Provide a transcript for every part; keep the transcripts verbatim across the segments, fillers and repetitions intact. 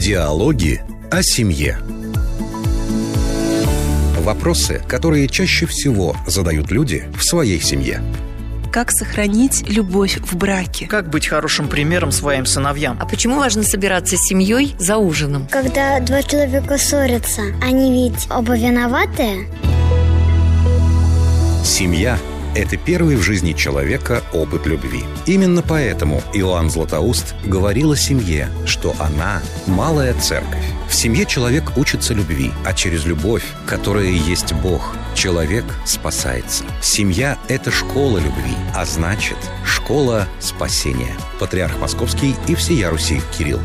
Диалоги о семье. Вопросы, которые чаще всего задают люди в своей семье. Как сохранить любовь в браке? Как быть хорошим примером своим сыновьям? А почему важно собираться с семьей за ужином? Когда два человека ссорятся, они ведь оба виноваты? Семья – это первый в жизни человека опыт любви. Именно поэтому Иоанн Златоуст говорил о семье, что она – малая церковь. В семье человек учится любви, а через любовь, которая есть Бог, человек спасается. Семья – это школа любви, а значит, школа спасения. Патриарх Московский и всея Руси Кирилл.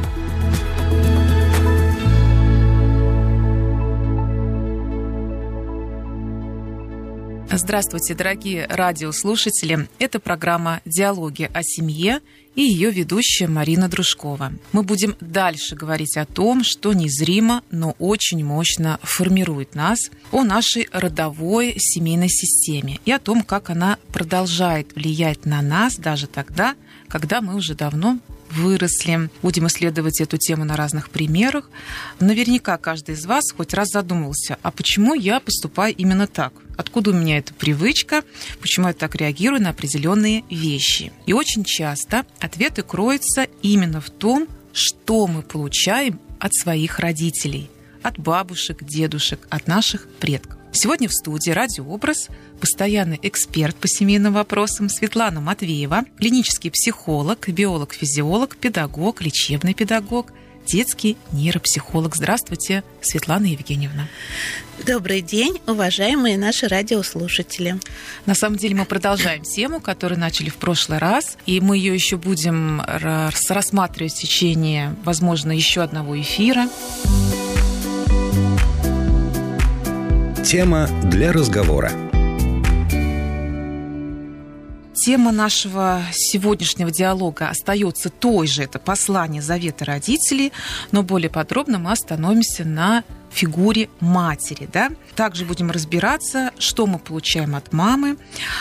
Здравствуйте, дорогие радиослушатели. Это программа «Диалоги о семье» и ее ведущая Марина Дружкова. Мы будем дальше говорить о том, что незримо, но очень мощно формирует нас, о нашей родовой семейной системе и о том, как она продолжает влиять на нас даже тогда, когда мы уже давно выросли. Будем исследовать эту тему на разных примерах. Наверняка каждый из вас хоть раз задумывался, а почему я поступаю именно так? Откуда у меня эта привычка? Почему я так реагирую на определенные вещи? И очень часто ответы кроются именно в том, что мы получаем от своих родителей, от бабушек, дедушек, от наших предков. Сегодня в студии «Радиообраз» постоянный эксперт по семейным вопросам Светлана Матвеева, клинический психолог, биолог-физиолог, педагог, лечебный педагог, детский нейропсихолог. Здравствуйте, Светлана Евгеньевна. Добрый день, уважаемые наши радиослушатели. На самом деле мы продолжаем тему, которую начали в прошлый раз, и мы ее еще будем рассматривать в течение, возможно, еще одного эфира. Тема для разговора. Тема нашего сегодняшнего диалога остается той же. Это послание завета родителей, но более подробно мы остановимся на фигуре матери. Да? Также будем разбираться, что мы получаем от мамы,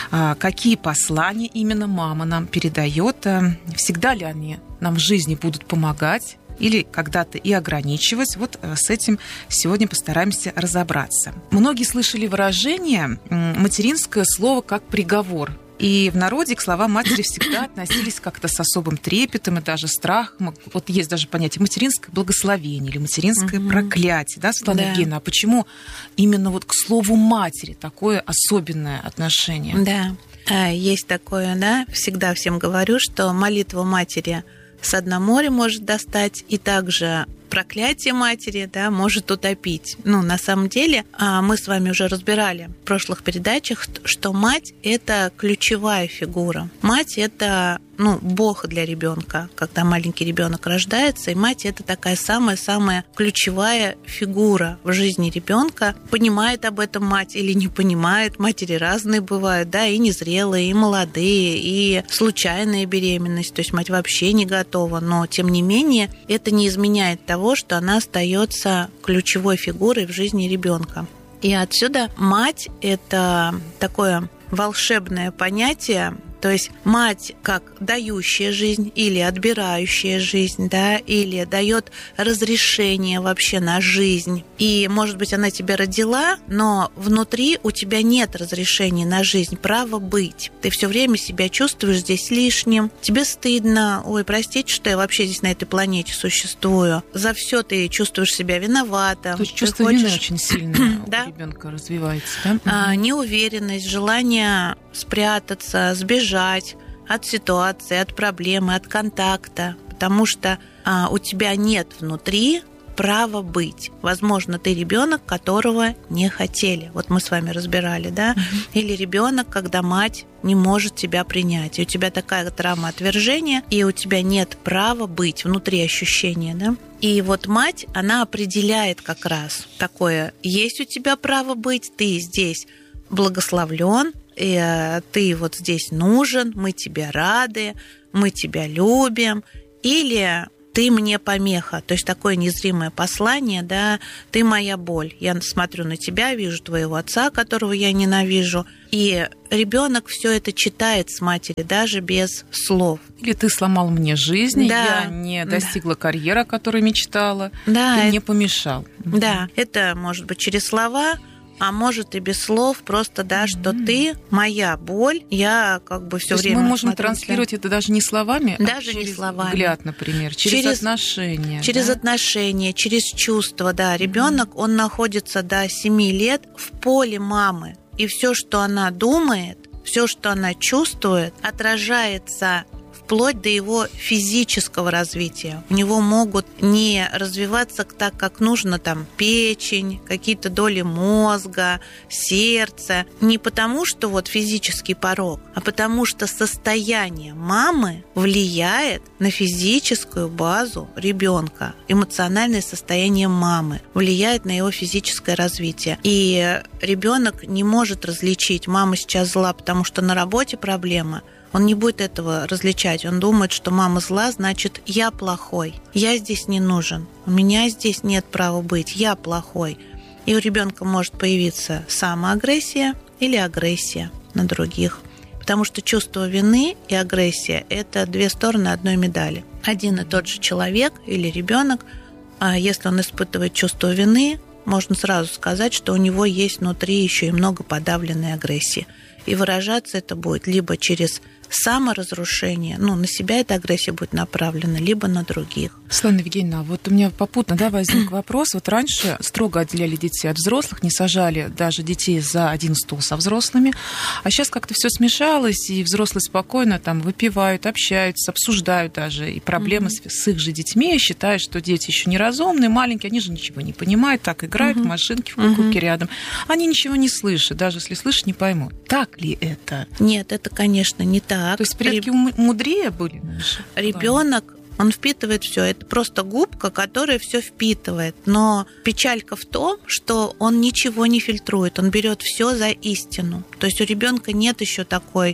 какие послания именно мама нам передает, всегда ли они нам в жизни будут помогать, или когда-то и ограничивать. Вот с этим сегодня постараемся разобраться. Многие слышали выражение «материнское слово как приговор». И в народе к словам матери всегда относились как-то с особым трепетом и даже страхом. Вот есть даже понятие материнское благословение или материнское угу. проклятие. Да, Светлана да. Евгеньевна? А почему именно вот к слову матери такое особенное отношение? Да, есть такое, да. Всегда всем говорю, что молитва матери с дна моря может достать, и также проклятие матери, да, может утопить. Ну, на самом деле, мы с вами уже разбирали в прошлых передачах, что мать – это ключевая фигура. Мать – это, ну, Бог для ребенка, когда маленький ребенок рождается, и мать – это такая самая-самая ключевая фигура в жизни ребенка. Понимает об этом мать или не понимает. Матери разные бывают, да, и незрелые, и молодые, и случайная беременность, то есть мать вообще не готова, но, тем не менее, это не изменяет того, что она остается ключевой фигурой в жизни ребенка. И отсюда мать – это такое волшебное понятие. То есть мать как дающая жизнь или отбирающая жизнь, да, или дает разрешение вообще на жизнь. И, может быть, она тебя родила, но внутри у тебя нет разрешения на жизнь, права быть. Ты все время себя чувствуешь здесь лишним, тебе стыдно, ой, простите, что я вообще здесь на этой планете существую. За все ты чувствуешь себя виноватым. То есть чувство хочешь... вины очень сильно у ребенка развивается, да? А, неуверенность, желание спрятаться, сбежать от ситуации, от проблемы, от контакта, потому что а, у тебя нет внутри права быть. Возможно, ты ребенок, которого не хотели. Вот мы с вами разбирали, да? Mm-hmm. Или ребенок, когда мать не может тебя принять. И у тебя такая травма отвержения, и у тебя нет права быть, внутри ощущения, да? И вот мать, она определяет как раз такое: есть у тебя право быть, ты здесь благословлен, и ты вот здесь нужен, мы тебе рады, мы тебя любим. Или ты мне помеха, то есть такое незримое послание, да, ты моя боль. Я смотрю на тебя, вижу твоего отца, которого я ненавижу, и ребенок все это читает с матери, даже без слов. Или ты сломал мне жизнь, да. я не достигла да. карьеры, о которой мечтала, да, ты это... мне помешал. Да, это может быть через слова, а может и без слов, просто, да, что mm-hmm. ты моя боль, я как бы все время... мы можем смотрю, транслировать это даже не словами, даже а через не словами. Взгляд, например, через, через отношения. Через да? отношения, через чувства, да. Ребенок, mm-hmm. он находится до семи лет в поле мамы, и все, что она думает, все, что она чувствует, отражается вплоть до его физического развития. У него могут не развиваться так, как нужно, там, печень, какие-то доли мозга, сердце. Не потому, что вот физический порог, а потому что состояние мамы влияет на физическую базу ребенка. Эмоциональное состояние мамы влияет на его физическое развитие. И ребенок не может различить, мама сейчас зла, потому что на работе проблема. Он не будет этого различать. Он думает, что мама зла, значит, я плохой. Я здесь не нужен. У меня здесь нет права быть. Я плохой. И у ребенка может появиться самоагрессия или агрессия на других. Потому что чувство вины и агрессия – это две стороны одной медали. Один и тот же человек или ребенок, если он испытывает чувство вины, можно сразу сказать, что у него есть внутри еще и много подавленной агрессии. И выражаться это будет либо через саморазрушение, ну, на себя эта агрессия будет направлена, либо на других. Светлана Евгеньевна, вот у меня попутно да, возник вопрос. Вот раньше строго отделяли детей от взрослых, не сажали даже детей за один стол со взрослыми, а сейчас как-то все смешалось, и взрослые спокойно там выпивают, общаются, обсуждают даже и проблемы mm-hmm. с, с их же детьми, считают, что дети еще неразумные, маленькие, они же ничего не понимают, так играют mm-hmm. в машинки, в куколки mm-hmm. рядом. Они ничего не слышат, даже если слышат, не поймут. Так ли это? Нет, это, конечно, не так. То есть предки Реб... мудрее были? Ребенок, он впитывает все. Это просто губка, которая все впитывает. Но печалька в том, что он ничего не фильтрует. Он берет все за истину. То есть у ребенка нет еще такой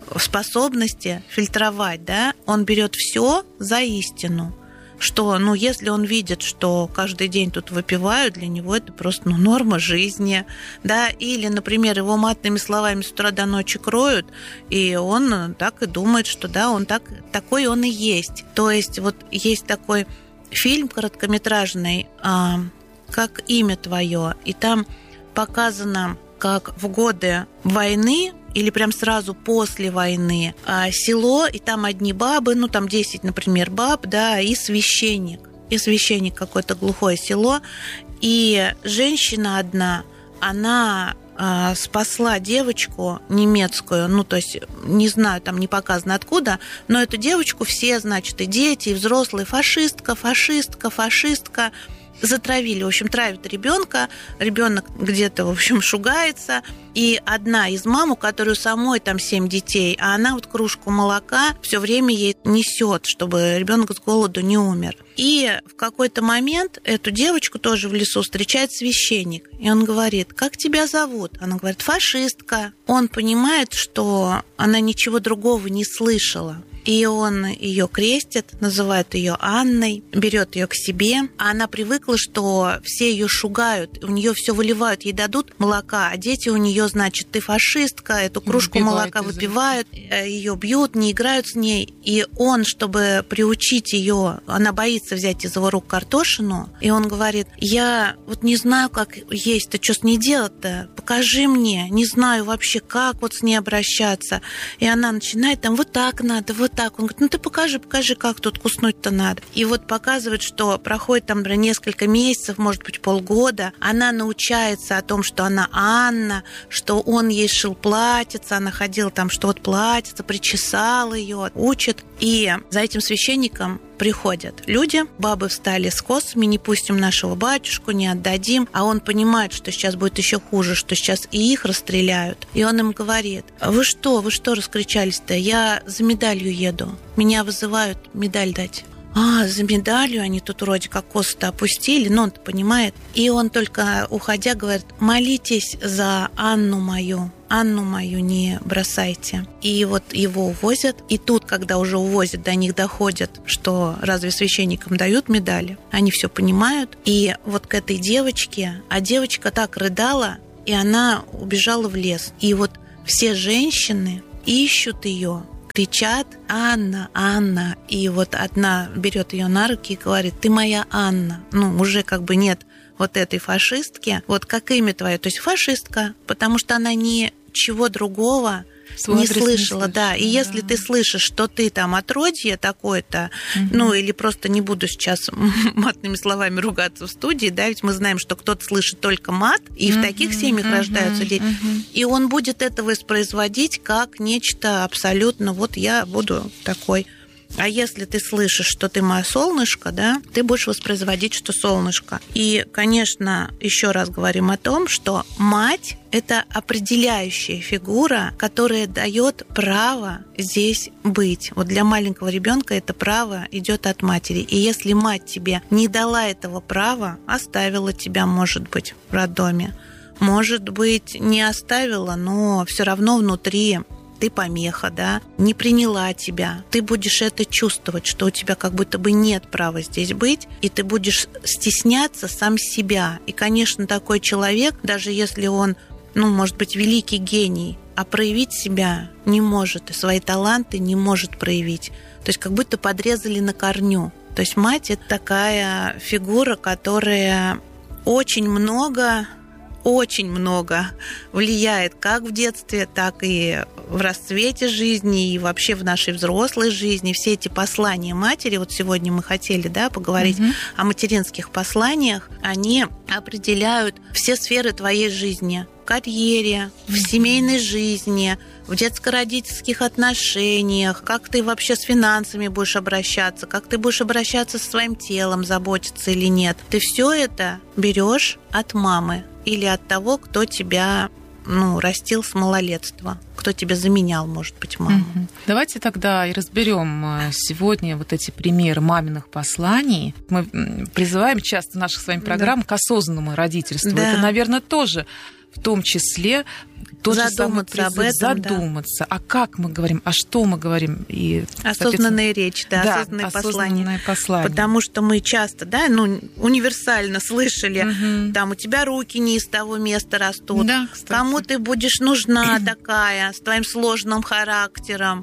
способности фильтровать, да? Он берет все за истину. Что, ну, если он видит, что каждый день тут выпивают, для него это просто, ну, норма жизни, да, или, например, его матными словами с утра до ночи кроют, и он так и думает, что, да, он так, такой он и есть. То есть вот есть такой фильм короткометражный «Как имя твое», и там показано, как в годы войны или прям сразу после войны село, и там одни бабы, ну там десять, например, баб, да, и священник. И священник, какое-то глухое село. И женщина одна, она э, спасла девочку немецкую, ну то есть не знаю, там не показано откуда, но эту девочку все, значит, и дети, и взрослые, фашистка, фашистка, фашистка, затравили, в общем, травят ребенка, ребенок где-то, в общем, шугается, и одна из мам, у которой самой там семь детей, а она вот кружку молока все время ей несет, чтобы ребенок с голоду не умер. И в какой-то момент эту девочку тоже в лесу встречает священник, и он говорит: «Как тебя зовут?» Она говорит: «Фашистка». Он понимает, что она ничего другого не слышала. И он ее крестит, называет ее Анной, берет ее к себе. А она привыкла, что все ее шугают, у нее все выливают, ей дадут молока, а дети у нее, значит, ты фашистка, эту кружку молока выпивают, ее бьют, не играют с ней. И он, чтобы приучить ее, она боится взять из его рук картошину, и он говорит: «Я вот не знаю, как есть, ты что с ней делать-то? Покажи мне, не знаю вообще, как вот с ней обращаться». И она начинает там: «Вот так надо, вот так». Он говорит: «Ну ты покажи, покажи, как тут куснуть-то надо». И вот показывает, что проходит там несколько месяцев, может быть, полгода. Она научается о том, что она Анна, что он ей шил платьице, она ходила там, что вот платьице, причесал ее, учит. И за этим священником приходят люди, бабы встали с косами: «Не пустим нашего батюшку, не отдадим». А он понимает, что сейчас будет еще хуже, что сейчас и их расстреляют. И он им говорит: «Вы что, вы что раскричались-то? Я за медалью еду. Меня вызывают медаль дать». а, за медалью они тут вроде как косы-то опустили, но он-то понимает. И он только, уходя, говорит: молитесь за Анну мою, Анну мою не бросайте. И вот его увозят, и тут, когда уже увозят, до них доходят, что разве священникам дают медали? Они все понимают. И вот к этой девочке, а девочка так рыдала, и она убежала в лес. И вот все женщины ищут ее, кричат: Анна, Анна. И вот одна берет ее на руки и говорит: ты моя Анна. Ну, уже как бы нет вот этой фашистки. Вот как имя твое, то есть фашистка, потому что она ничего другого Свой не слышала, не да. И да. Если ты слышишь, что ты там отродье такое-то, угу. ну или просто не буду сейчас матными словами ругаться в студии, да, ведь мы знаем, что кто-то слышит только мат, и угу. в таких семьях угу. рождаются дети. Угу. И он будет это воспроизводить как нечто абсолютно, вот я буду такой. А если ты слышишь, что ты мое солнышко, да, ты будешь воспроизводить, что солнышко. И, конечно, еще раз говорим о том, что мать – это определяющая фигура, которая дает право здесь быть. Вот для маленького ребенка это право идет от матери. И если мать тебе не дала этого права, оставила тебя, может быть, в роддоме, может быть, не оставила, но все равно внутри ты помеха, да, не приняла тебя, ты будешь это чувствовать, что у тебя как будто бы нет права здесь быть, и ты будешь стесняться сам себя. И, конечно, такой человек, даже если он, ну, может быть, великий гений, а проявить себя не может, и свои таланты не может проявить. То есть как будто подрезали на корню. То есть мать – это такая фигура, которая очень много... очень много влияет как в детстве, так и в расцвете жизни, и вообще в нашей взрослой жизни. Все эти послания матери, вот сегодня мы хотели, да, поговорить угу. о материнских посланиях, они определяют все сферы твоей жизни. В карьере, в семейной жизни, в детско-родительских отношениях, как ты вообще с финансами будешь обращаться, как ты будешь обращаться со своим телом, заботиться или нет. Ты все это берешь от мамы или от того, кто тебя, ну, растил с малолетства, кто тебя заменял, может быть, маму. Угу. Давайте тогда и разберем сегодня вот эти примеры маминых посланий. Мы призываем часто в наших с вами программах да. к осознанному родительству. Да. Это, наверное, тоже в том числе тот задуматься же об этом, задуматься. Да. А как мы говорим, а что мы говорим? И, осознанная речь, да, да осознанное, осознанное послание. послание. Потому что мы часто, да, ну, универсально слышали, угу. там, у тебя руки не из того места растут, да, кому ты будешь нужна такая, с твоим сложным характером.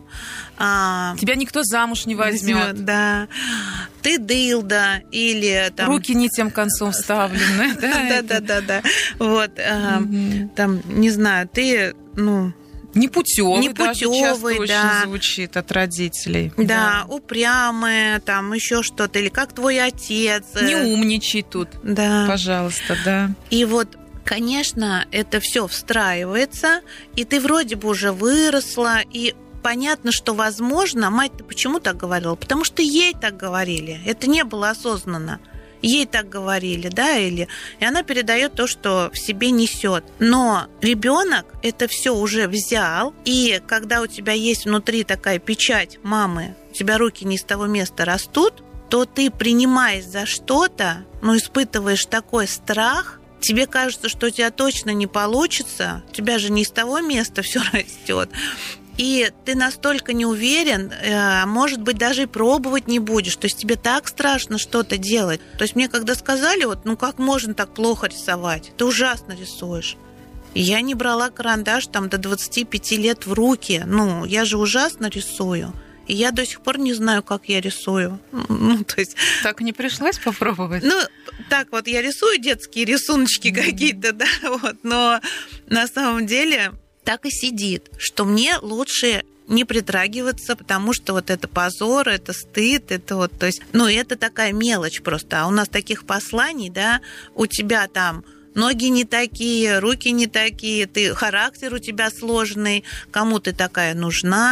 Тебя никто замуж не возьмет. Да. Ты дылда, или там... Руки не тем концом вставлены. Да-да-да. Вот, там, не знаю, ты, ну... Непутёвый, Непутёвый, даже часто да. очень звучит от родителей. Да, да, упрямая, там еще что-то, или как твой отец. Не умничай тут, да. пожалуйста, да. И вот, конечно, это все встраивается, и ты вроде бы уже выросла, и понятно, что, возможно, мать-то почему так говорила? Потому что ей так говорили, это не было осознанно. Ей так говорили, да, или и она передает то, что в себе несет. Но ребенок это все уже взял, и когда у тебя есть внутри такая печать мамы, у тебя руки не с того места растут, то ты, принимаясь за что-то, ну, испытываешь такой страх, тебе кажется, что у тебя точно не получится, у тебя же не с того места все растет. И ты настолько не уверен, а может быть, даже и пробовать не будешь. То есть тебе так страшно что-то делать. То есть мне когда сказали, вот, ну как можно так плохо рисовать? Ты ужасно рисуешь. И я не брала карандаш там до двадцати пяти лет в руки. Ну, я же ужасно рисую. И я до сих пор не знаю, как я рисую. Ну, то есть... Так не пришлось попробовать? Ну, так вот, я рисую детские рисуночки mm-hmm. какие-то, да, вот, но на самом деле... так и сидит, что мне лучше не притрагиваться, потому что вот это позор, это стыд, это вот, то есть, ну, это такая мелочь просто. А у нас таких посланий, да, у тебя там ноги не такие, руки не такие, ты, характер у тебя сложный, кому ты такая нужна,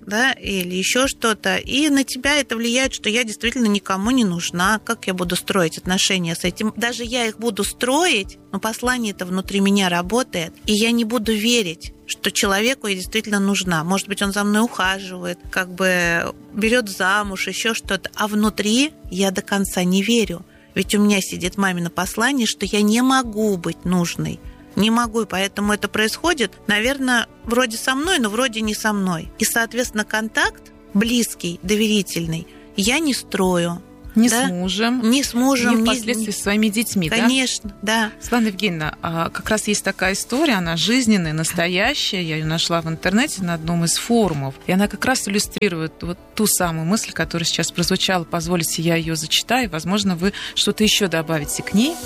да, или еще что-то, и на тебя это влияет, что я действительно никому не нужна, как я буду строить отношения с этим. Даже я их буду строить, но послание-то внутри меня работает, и я не буду верить, что человеку я действительно нужна. Может быть, он за мной ухаживает, как бы берет замуж, еще что-то, а внутри я до конца не верю. Ведь у меня сидит мамино послание, что я не могу быть нужной. Не могу, и поэтому это происходит, наверное, вроде со мной, но вроде не со мной. И, соответственно, контакт близкий, доверительный я не строю. Ни да? с мужем, ни с мужем, ни впоследствии ни... с своими детьми, Конечно, да? да? Светлана Евгеньевна, как раз есть такая история, она жизненная, настоящая, я ее нашла в интернете на одном из форумов, и она как раз иллюстрирует вот ту самую мысль, которая сейчас прозвучала. Позволите, я ее зачитаю, возможно, вы что-то еще добавите к ней.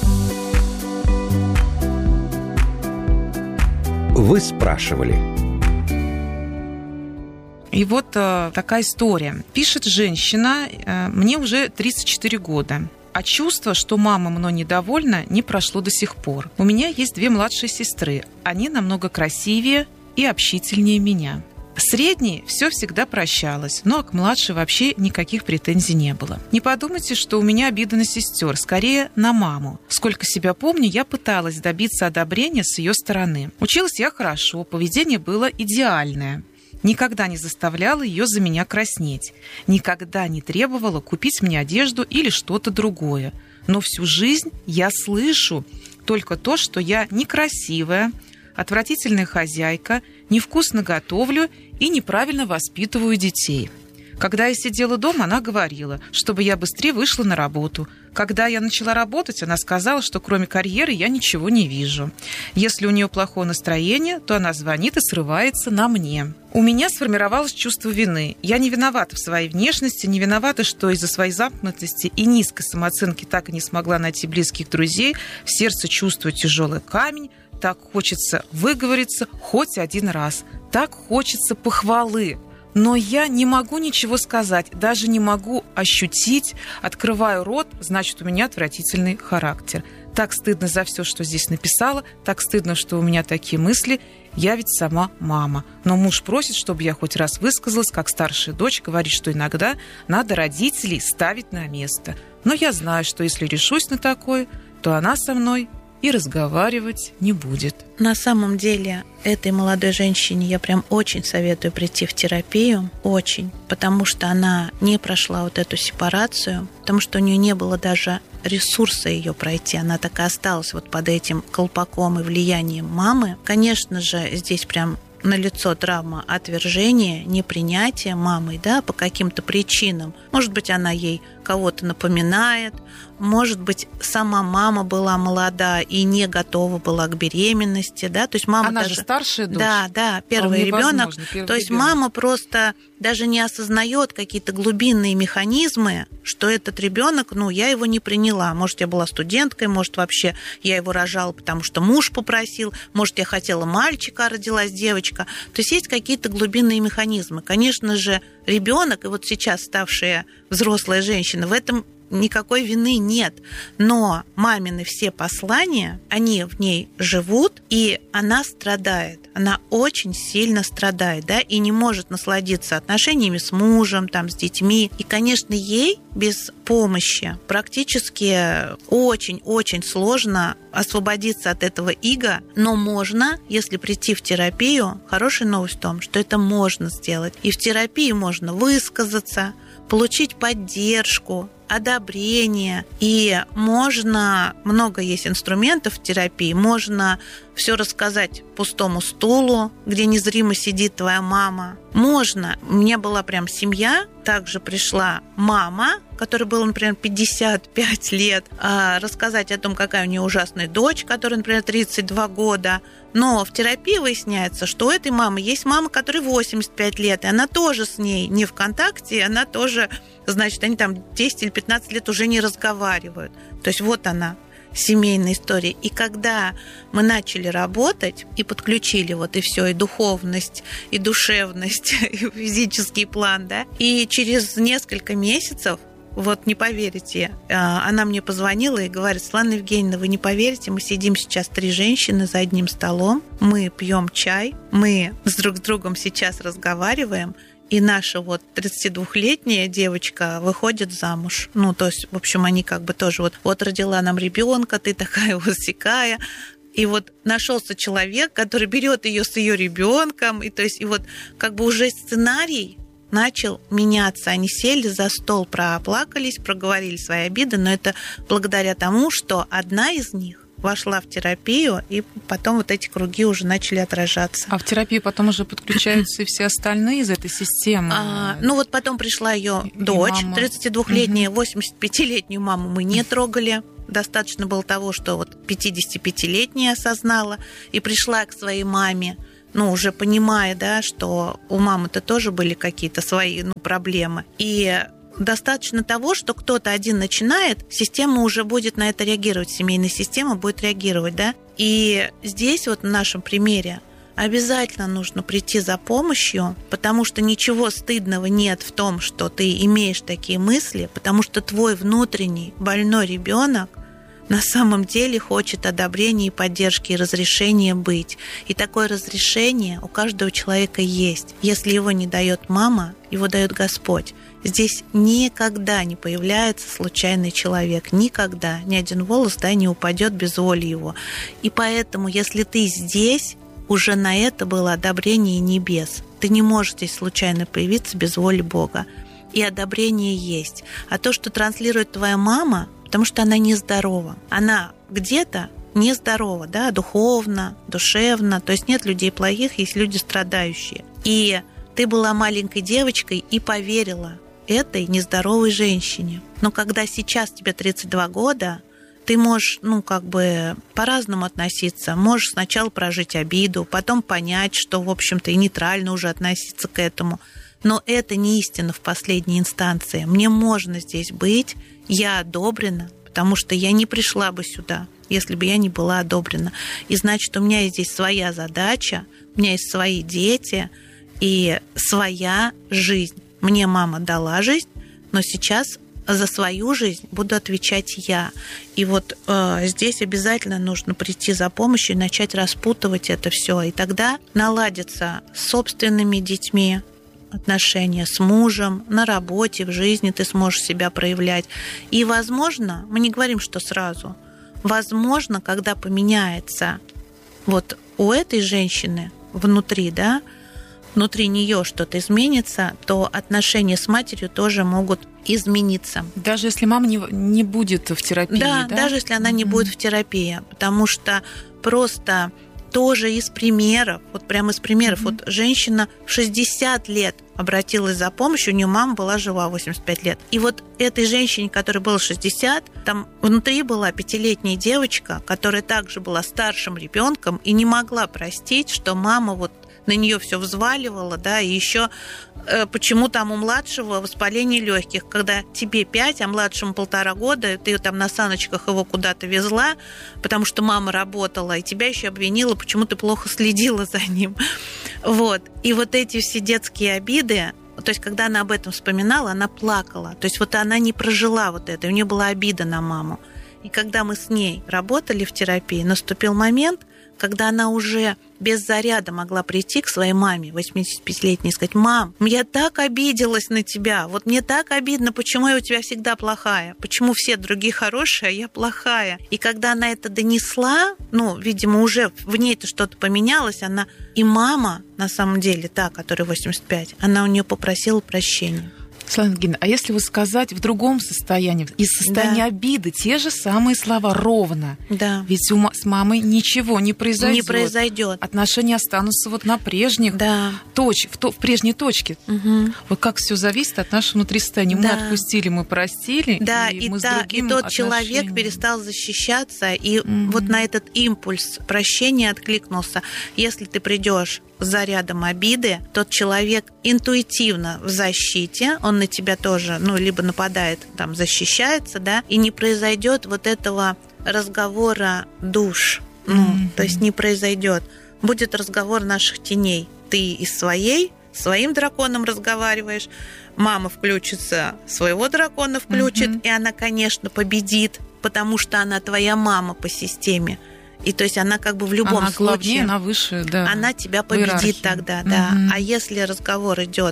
Вы спрашивали. И вот э, такая история. Пишет женщина, э, мне уже тридцать четыре года, а чувство, что мама мной недовольна, не прошло до сих пор. У меня есть две младшие сестры. Они намного красивее и общительнее меня. Средней все всегда прощалось, но к младшей вообще никаких претензий не было. Не подумайте, что у меня обида на сестер, скорее на маму. Сколько себя помню, я пыталась добиться одобрения с ее стороны. Училась я хорошо, поведение было идеальное. Никогда не заставляла ее за меня краснеть. Никогда не требовала купить мне одежду или что-то другое. Но всю жизнь я слышу только то, что я некрасивая, отвратительная хозяйка, невкусно готовлю и неправильно воспитываю детей. Когда я сидела дома, она говорила, чтобы я быстрее вышла на работу. Когда я начала работать, она сказала, что кроме карьеры я ничего не вижу. Если у нее плохое настроение, то она звонит и срывается на мне. У меня сформировалось чувство вины. Я не виновата в своей внешности, не виновата, что из-за своей замкнутости и низкой самооценки так и не смогла найти близких друзей. В сердце чувствую тяжелый камень. Так хочется выговориться хоть один раз. Так хочется похвалы. Но я не могу ничего сказать, даже не могу ощутить. Открываю рот, значит, у меня отвратительный характер. Так стыдно за все, что здесь написала, так стыдно, что у меня такие мысли. Я ведь сама мама. Но муж просит, чтобы я хоть раз высказалась, как старшая дочь, говорит, что иногда надо родителей ставить на место. Но я знаю, что если решусь на такое, то она со мной и разговаривать не будет. На самом деле, этой молодой женщине я прям очень советую прийти в терапию, очень, потому что она не прошла вот эту сепарацию, потому что у нее не было даже ресурса ее пройти, она так и осталась вот под этим колпаком и влиянием мамы. Конечно же, здесь прям налицо травма отвержения, непринятия мамой, да, по каким-то причинам. Может быть, она ей кого-то напоминает, может быть, сама мама была молода и не готова была к беременности, да, то есть мама она даже... же старшая дочь. Да, да, первый ребенок. Первый то есть ребенок. Мама просто даже не осознает какие-то глубинные механизмы, что этот ребенок, ну, я его не приняла. Может, я была студенткой, может, вообще я его рожала, потому что муж попросил, может, я хотела мальчика, а родилась девочка. То есть есть какие-то глубинные механизмы. Конечно же, ребенок, и вот сейчас ставшая взрослая женщина, в этом никакой вины нет. Но мамины все послания, они в ней живут, и она страдает. Она очень сильно страдает, да, и не может насладиться отношениями с мужем, там, с детьми. И, конечно, ей без помощи практически очень-очень сложно освободиться от этого ига, но можно, если прийти в терапию. Хорошая новость в том, что это можно сделать. И в терапии можно высказаться, получить поддержку, одобрение. И можно, много есть инструментов в терапии, можно все рассказать пустому стулу, где незримо сидит твоя мама. Можно. У меня была прям семья, также пришла мама, которой было, например, пятьдесят пять лет, рассказать о том, какая у нее ужасная дочь, которой, например, тридцать два года. Но в терапии выясняется, что у этой мамы есть мама, которой восемьдесят пять лет, и она тоже с ней не в контакте, она тоже, значит, они там десять или пятнадцать лет уже не разговаривают. То есть вот она, семейная история. И когда мы начали работать и подключили вот и все, и духовность, и душевность, и физический план, да, и через несколько месяцев, вот не поверите, она мне позвонила и говорит: Светлана Евгеньевна, вы не поверите, мы сидим сейчас три женщины за одним столом, мы пьем чай, мы с друг с другом сейчас разговариваем, и наша вот тридцатидвухлетняя девочка выходит замуж. Ну, то есть, в общем, они как бы тоже вот, вот родила нам ребенка, ты такая вот сякая. И вот нашелся человек, который берет ее с ее ребенком, и то есть, и вот как бы уже сценарий начал меняться. Они сели за стол, проплакались, проговорили свои обиды, но это благодаря тому, что одна из них вошла в терапию, и потом вот эти круги уже начали отражаться. А в терапию потом уже подключаются и все остальные из этой системы? А, ну вот потом пришла ее дочь, мама. тридцатидвухлетняя, восьмидесятипятилетнюю маму мы не трогали. Достаточно было того, что вот пятидесятипятилетняя осознала и пришла к своей маме, ну, уже понимая, да, что у мамы-то тоже были какие-то свои, ну, проблемы. И достаточно того, что кто-то один начинает, система уже будет на это реагировать, семейная система будет реагировать, да. И здесь вот на нашем примере обязательно нужно прийти за помощью, потому что ничего стыдного нет в том, что ты имеешь такие мысли, потому что твой внутренний больной ребенок на самом деле хочет одобрения и поддержки, и разрешения быть. И такое разрешение у каждого человека есть. Если его не дает мама, его дает Господь. Здесь никогда не появляется случайный человек. Никогда. Ни один волос, да, не упадет без воли его. И поэтому, если ты здесь, уже на это было одобрение небес. Ты не можешь здесь случайно появиться без воли Бога. И одобрение есть. А то, что транслирует твоя мама, потому что она нездорова. Она где-то нездорова, да, духовно, душевно. То есть нет людей плохих, есть люди страдающие. И ты была маленькой девочкой и поверила этой нездоровой женщине. Но когда сейчас тебе тридцать два года, ты можешь, ну, как бы по-разному относиться. Можешь сначала прожить обиду, потом понять, что, в общем-то, и нейтрально уже относиться к этому. Но это не истина в последней инстанции. Мне можно здесь быть, я одобрена, потому что я не пришла бы сюда, если бы я не была одобрена. И значит, у меня есть здесь своя задача, у меня есть свои дети и своя жизнь. Мне мама дала жизнь, но сейчас за свою жизнь буду отвечать я. И вот э, здесь обязательно нужно прийти за помощью и начать распутывать это все. И тогда наладится с собственными детьми отношения, с мужем, на работе, в жизни ты сможешь себя проявлять. И, возможно, мы не говорим, что сразу, возможно, когда поменяется вот у этой женщины внутри, да, внутри нее что-то изменится, то отношения с матерью тоже могут измениться. Даже если мама не, не будет в терапии, да? Да, даже если она не mm-hmm. будет в терапии, потому что просто тоже из примеров, вот прямо из примеров, mm-hmm. вот женщина в шестьдесят лет обратилась за помощью, у нее мама была жива восемьдесят пять лет. И вот этой женщине, которой было шестьдесят, там внутри была пятилетняя девочка, которая также была старшим ребенком и не могла простить, что мама вот на нее все взваливала, да, и еще э, почему там у младшего воспаление легких, когда тебе пять, а младшему полтора года, ты там на саночках его куда-то везла, потому что мама работала, и тебя еще обвинила, почему ты плохо следила за ним. Вот. И вот эти все детские обиды, то есть когда она об этом вспоминала, она плакала. То есть вот она не прожила вот это, у нее была обида на маму. И когда мы с ней работали в терапии, наступил момент, когда она уже без заряда могла прийти к своей маме, восьмидесятипятилетней, и сказать: «Мам, я так обиделась на тебя, вот мне так обидно, почему я у тебя всегда плохая, почему все другие хорошие, а я плохая». И когда она это донесла, ну, видимо, уже в ней-то что-то поменялось, она и мама, на самом деле, та, которая восемьдесят пять, она у нее попросила прощения. Светлана Евгеньевна, а если вот сказать в другом состоянии, из состояния да. обиды, те же самые слова ровно. Да. Ведь у, с мамой ничего не произойдет. Не произойдет. Отношения останутся вот на прежних да. точ, в, то, в прежней точке. Угу. Вот как все зависит от нашего внутри состояния. Мы да. отпустили, мы простили, да, и, и мы да, с другим и тот отношением. Человек перестал защищаться, и угу. вот на этот импульс прощения откликнулся. Если ты придешь с зарядом обиды, тот человек интуитивно в защите, он на тебя тоже, ну, либо нападает, там, защищается, да, и не произойдет вот этого разговора душ, ну, mm-hmm. то есть не произойдет. Будет разговор наших теней. Ты из своей, своим драконом разговариваешь, мама включится, своего дракона включит, mm-hmm. и она, конечно, победит, потому что она твоя мама по системе. И то есть она как бы в любом она случае, главнее, она выше, да, она тебя победит тогда, да. Угу. А если разговор идет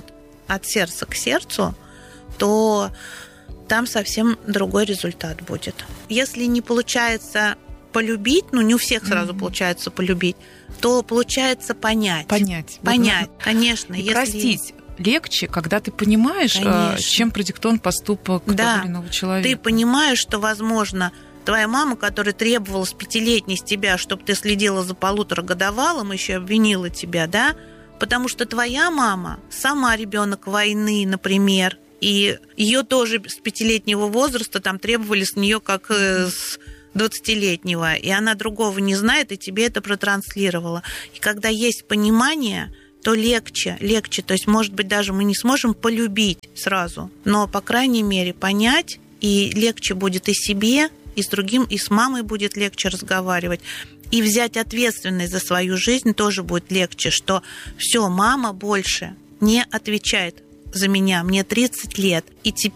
от сердца к сердцу, то там совсем другой результат будет. Если не получается полюбить, ну не у всех сразу mm-hmm. получается полюбить, то получается понять. Понять. Понять, вот, конечно. И если... простить легче, когда ты понимаешь, конечно. чем продиктован поступок да. того или иного человека. Ты понимаешь, что, возможно, твоя мама, которая требовала с пятилетней с тебя, чтобы ты следила за полуторагодовалым, еще обвинила тебя, да? Потому что твоя мама сама ребенок войны, например, и ее тоже с пятилетнего возраста там требовали с нее как с двадцатилетнего, и она другого не знает, и тебе это протранслировала. И когда есть понимание, то легче, легче. То есть, может быть, даже мы не сможем полюбить сразу, но, по крайней мере, понять, и легче будет и себе, и с другим, и с мамой будет легче разговаривать. И взять ответственность за свою жизнь тоже будет легче, что все, мама больше не отвечает за меня, мне тридцать лет, и, те,